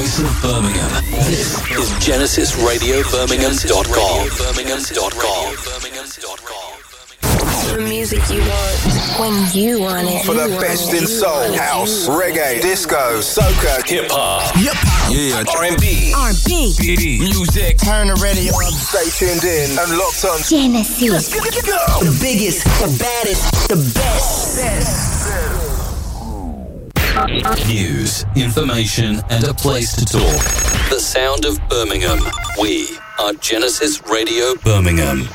voice of Birmingham. This is GenesisRadioBirmingham.com. The music you want when you want it. For the best in soul, house, reggae, disco, soca, hip-hop. Yeah, R&B. Music. Turn the radio up. Stay tuned in and locked on Genesis. The biggest, the baddest, the best. News, information, and a place to talk. The sound of Birmingham. We are Genesis Radio Birmingham.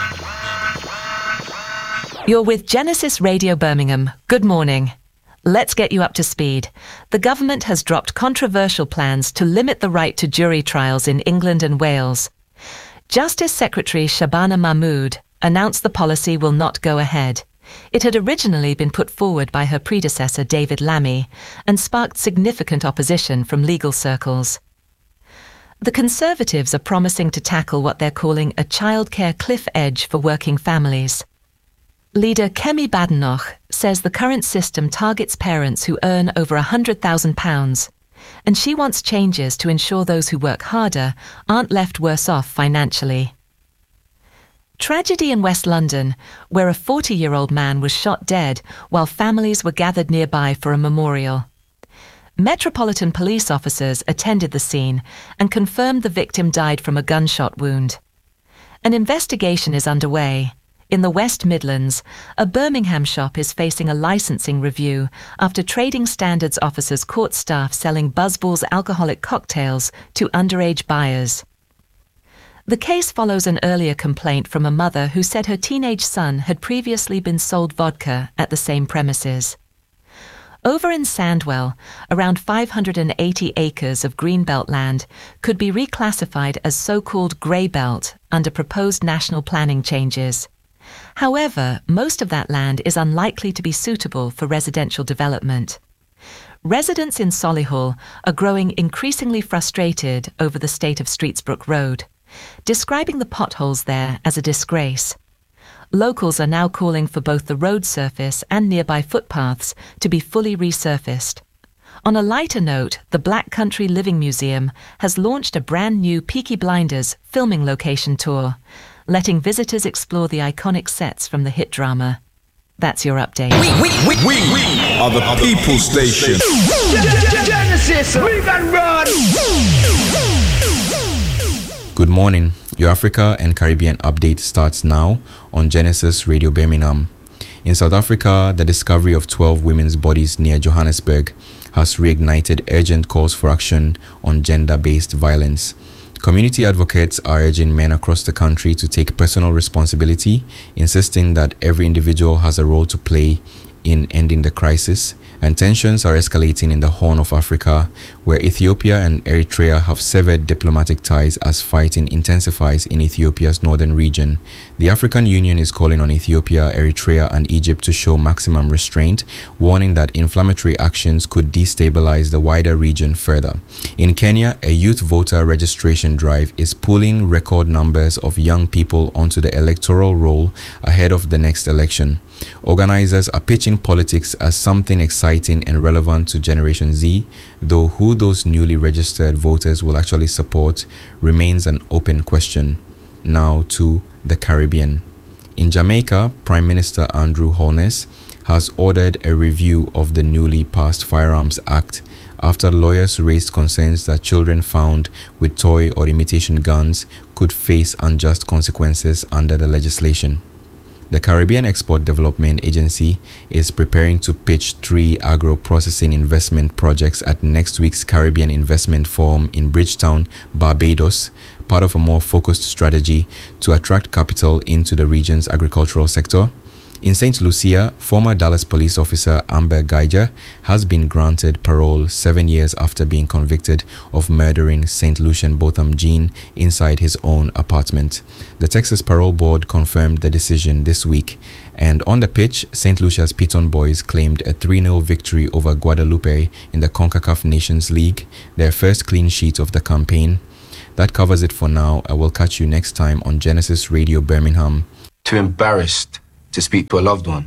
You're with Genesis Radio Birmingham. Good morning. Let's get you up to speed. The government has dropped controversial plans to limit the right to jury trials in England and Wales. Justice Secretary Shabana Mahmood announced the policy will not go ahead. It had originally been put forward by her predecessor David Lammy and sparked significant opposition from legal circles. The Conservatives are promising to tackle what they're calling a childcare cliff edge for working families. Leader Kemi Badenoch says the current system targets parents who earn over £100,000, and she wants changes to ensure those who work harder aren't left worse off financially. Tragedy in West London, where a 40-year-old man was shot dead while families were gathered nearby for a memorial. Metropolitan police officers attended the scene and confirmed the victim died from a gunshot wound. An investigation is underway. In the West Midlands, a Birmingham shop is facing a licensing review after trading standards officers caught staff selling Buzzballs alcoholic cocktails to underage buyers. The case follows an earlier complaint from a mother who said her teenage son had previously been sold vodka at the same premises. Over in Sandwell, around 580 acres of greenbelt land could be reclassified as so-called grey belt under proposed national planning changes. However, most of that land is unlikely to be suitable for residential development. Residents in Solihull are growing increasingly frustrated over the state of Streetsbrook Road, describing the potholes there as a disgrace. Locals are now calling for both the road surface and nearby footpaths to be fully resurfaced. On a lighter note, the Black Country Living Museum has launched a brand new Peaky Blinders filming location tour, letting visitors explore the iconic sets from the hit drama. That's your update. We are the People Station. Genesis, we can run. Good morning. Your Africa and Caribbean update starts now on Genesis Radio Birmingham. In South Africa, the discovery of 12 women's bodies near Johannesburg has reignited urgent calls for action on gender-based violence. Community advocates are urging men across the country to take personal responsibility, insisting that every individual has a role to play in ending the crisis, and tensions are escalating in the Horn of Africa, where Ethiopia and Eritrea have severed diplomatic ties as fighting intensifies in Ethiopia's northern region. The African Union is calling on Ethiopia, Eritrea, and Egypt to show maximum restraint, warning that inflammatory actions could destabilize the wider region further. In Kenya, a youth voter registration drive is pulling record numbers of young people onto the electoral roll ahead of the next election. Organizers are pitching politics as something exciting and relevant to Generation Z, though who those newly registered voters will actually support remains an open question. Now to the Caribbean. In Jamaica, Prime Minister Andrew Holness has ordered a review of the newly passed Firearms Act after lawyers raised concerns that children found with toy or imitation guns could face unjust consequences under the legislation. The Caribbean Export Development Agency is preparing to pitch 3 agro-processing investment projects at next week's Caribbean Investment Forum in Bridgetown, Barbados, part of a more focused strategy to attract capital into the region's agricultural sector. In St. Lucia, former Dallas police officer Amber Geiger has been granted parole 7 years after being convicted of murdering St. Lucian Botham Jean inside his own apartment. The Texas Parole Board confirmed the decision this week, and on the pitch, St. Lucia's Piton Boys claimed a 3-0 victory over Guadalupe in the CONCACAF Nations League, their first clean sheet of the campaign. That covers it for now. I will catch you next time on Genesis Radio Birmingham. Too embarrassed to speak to a loved one.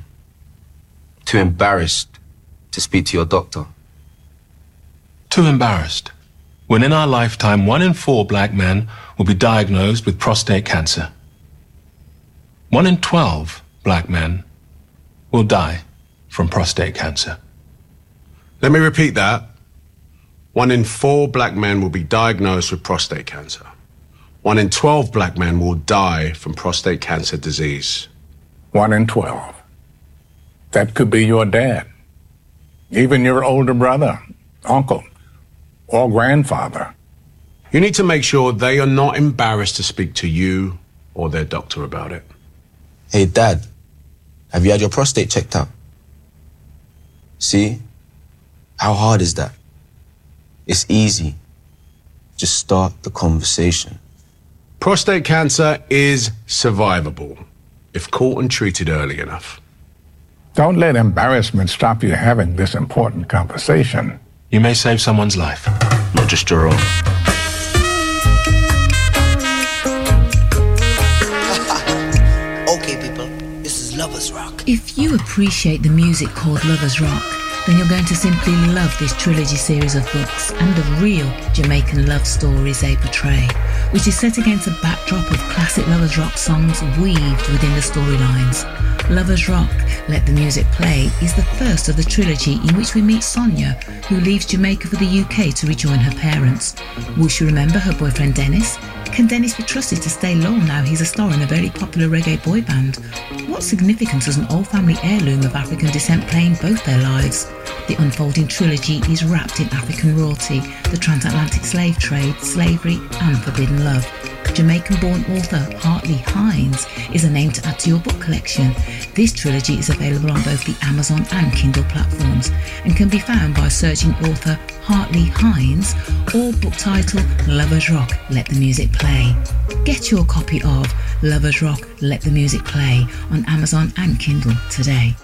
Too embarrassed to speak to your doctor. Too embarrassed Within our lifetime, 1 in 4 black men will be diagnosed with prostate cancer. 1 in 12 black men will die from prostate cancer. Let me repeat that. 1 in 4 black men will be diagnosed with prostate cancer. 1 in 12 black men will die from prostate cancer disease. 1 in 12. That could be your dad, even your older brother, uncle, or grandfather. You need to make sure they are not embarrassed to speak to you or their doctor about it. Hey, Dad, have you had your prostate checked out? See? How hard is that? It's easy. Just start the conversation. Prostate cancer is survivable if caught and treated early enough. Don't let embarrassment stop you having this important conversation. You may save someone's life, not just your own. Okay, people, this is Lovers Rock. If you appreciate the music called Lovers Rock, then you're going to simply love this trilogy series of books and the real Jamaican love stories they portray, which is set against a backdrop of classic Lovers Rock songs weaved within the storylines. Lovers Rock, Let the Music Play is the first of the trilogy in which we meet Sonia, who leaves Jamaica for the UK to rejoin her parents. Will she remember her boyfriend Dennis? Can Dennis be trusted to stay low now he's a star in a very popular reggae boy band? What significance does an old family heirloom of African descent play in both their lives? The unfolding trilogy is wrapped in African royalty, the transatlantic slave trade, slavery and forbidden love. Jamaican-born author Hartley Hines is a name to add to your book collection. This trilogy is available on both the Amazon and Kindle platforms and can be found by searching author Hartley Hines or book title Lovers Rock, Let the Music Play. Get your copy of Lovers Rock, Let the Music Play on Amazon and Kindle today.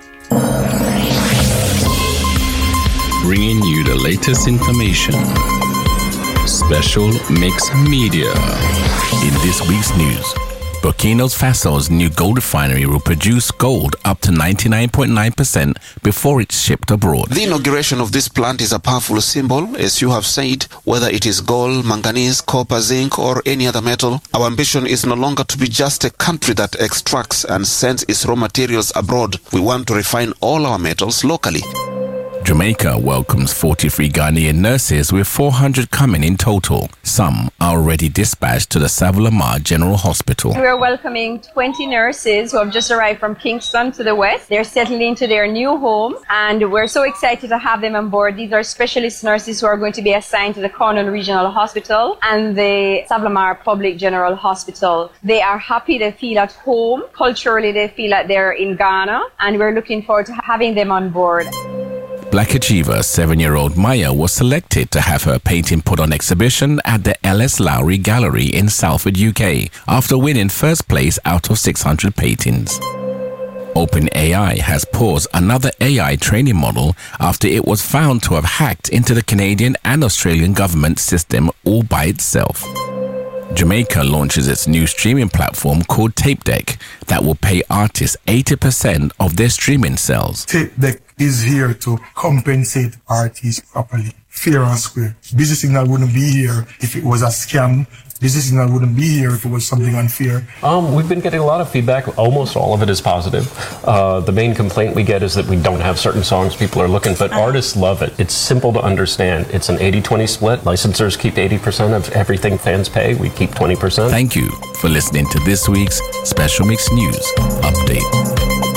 Bringing you the latest information. Special Mix Media. In this week's news, Burkina Faso's new gold refinery will produce gold up to 99.9% before it's shipped abroad. The inauguration of this plant is a powerful symbol, as you have said, whether it is gold, manganese, copper, zinc, or any other metal. Our ambition is no longer to be just a country that extracts and sends its raw materials abroad. We want to refine all our metals locally. Jamaica welcomes 43 Ghanaian nurses, with 400 coming in total. Some are already dispatched to the Savile-Lamar General Hospital. We're welcoming 20 nurses who have just arrived from Kingston to the west. They're settling into their new home, and we're so excited to have them on board. These are specialist nurses who are going to be assigned to the Cornwall Regional Hospital and the Savile-Lamar Public General Hospital. They are happy, they feel at home. Culturally, they feel like they're in Ghana, and we're looking forward to having them on board. Black achiever 7-year-old Maya was selected to have her painting put on exhibition at the L.S. Lowry Gallery in Salford, UK, after winning first place out of 600 paintings. OpenAI has paused another AI training model after it was found to have hacked into the Canadian and Australian government system all by itself. Jamaica launches its new streaming platform called Tape Deck that will pay artists 80% of their streaming sales. Tape Deck is here to compensate artists properly, fair and square. Busy Signal wouldn't be here if it was a scam. Busy Signal wouldn't be here if it was something unfair. We've been getting a lot of feedback. Almost all of it is positive. The main complaint we get is that we don't have certain songs people are looking, but artists love it. It's simple to understand. It's an 80-20 split. Licensors keep 80% of everything fans pay. We keep 20%. Thank you for listening to this week's Special Mix News Update.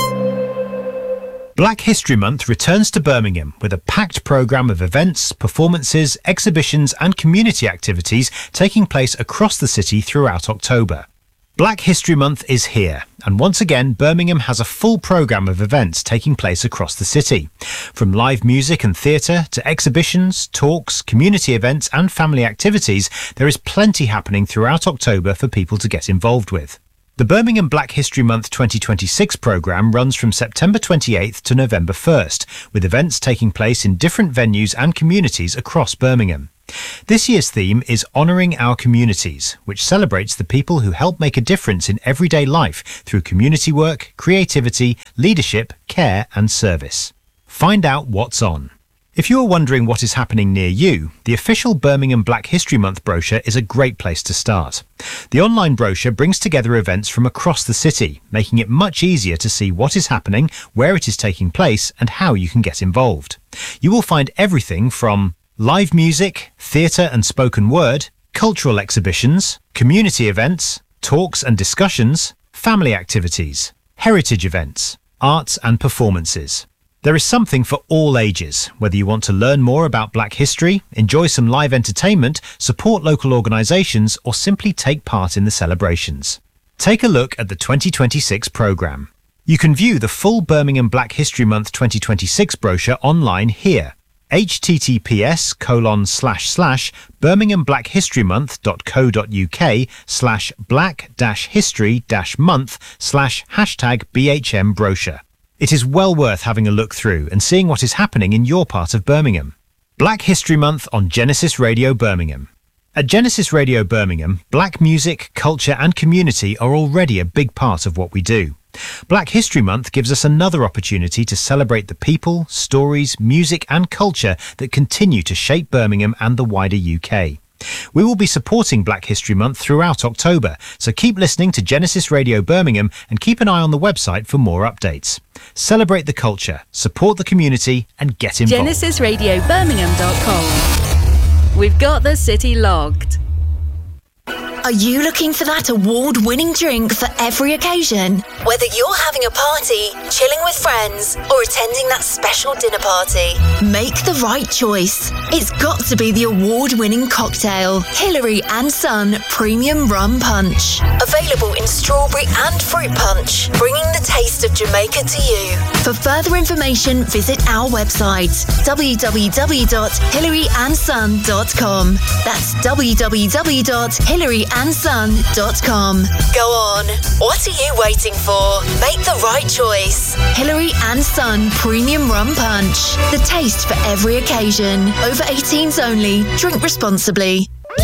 Black History Month returns to Birmingham with a packed programme of events, performances, exhibitions and community activities taking place across the city throughout October. Black History Month is here, and once again Birmingham has a full programme of events taking place across the city. From live music and theatre to exhibitions, talks, community events and family activities, there is plenty happening throughout October for people to get involved with. The Birmingham Black History Month 2026 programme runs from September 28th to November 1st, with events taking place in different venues and communities across Birmingham. This year's theme is Honouring Our Communities, which celebrates the people who help make a difference in everyday life through community work, creativity, leadership, care and service. Find out what's on. If you are wondering what is happening near you, the official Birmingham Black History Month brochure is a great place to start. The online brochure brings together events from across the city, making it much easier to see what is happening, where it is taking place, and how you can get involved. You will find everything from live music, theatre and spoken word, cultural exhibitions, community events, talks and discussions, family activities, heritage events, arts and performances. There is something for all ages, whether you want to learn more about Black history, enjoy some live entertainment, support local organisations, or simply take part in the celebrations. Take a look at the 2026 programme. You can view the full Birmingham Black History Month 2026 brochure online here. https://birminghamblackhistorymonth.co.uk/black-history-month/BHM brochure. It is well worth having a look through and seeing what is happening in your part of Birmingham. Black History Month on Genesis Radio Birmingham. At Genesis Radio Birmingham, black music, culture and community are already a big part of what we do. Black History Month gives us another opportunity to celebrate the people, stories, music and culture that continue to shape Birmingham and the wider UK. We will be supporting Black History Month throughout October, so keep listening to Genesis Radio Birmingham and keep an eye on the website for more updates. Celebrate the culture, support the community and get involved. GenesisRadioBirmingham.com. We've got the city logged. Are you looking for that award-winning drink for every occasion? Whether you're having a party, chilling with friends, or attending that special dinner party, make the right choice. It's got to be the award-winning cocktail, Hillary and Son Premium Rum Punch. Available in strawberry and fruit punch, bringing the taste of Jamaica to you. For further information, visit our website, www.hillaryandson.com. That's www.hillaryandson.com. Go on. What are you waiting for? Make the right choice. Hillary and Son Premium Rum Punch. The taste for every occasion. Over 18s only. Drink responsibly.